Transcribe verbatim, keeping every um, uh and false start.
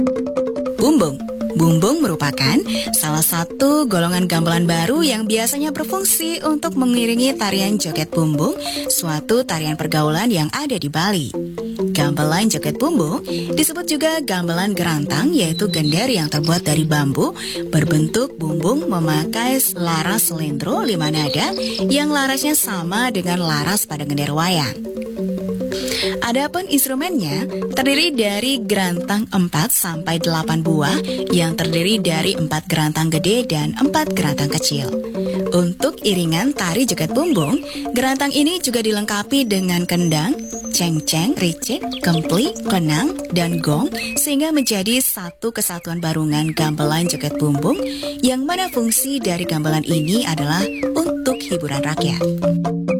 Bumbung. Bumbung merupakan salah satu golongan gamelan baru yang biasanya berfungsi untuk mengiringi tarian joget bumbung, suatu tarian pergaulan yang ada di Bali. Gamelan joget bumbung disebut juga gamelan gerantang, yaitu gender yang terbuat dari bambu, berbentuk bumbung memakai laras selendro lima nada yang larasnya sama dengan laras pada gender wayang. Adapun instrumennya terdiri dari gerantang empat sampai delapan buah yang terdiri dari empat gerantang gede dan empat gerantang kecil. Untuk iringan tari joget bumbung, gerantang ini juga dilengkapi dengan kendang, cengceng, ricik, kempli, kenang, dan gong sehingga menjadi satu kesatuan barungan gamelan joget bumbung yang mana fungsi dari gamelan ini adalah untuk hiburan rakyat.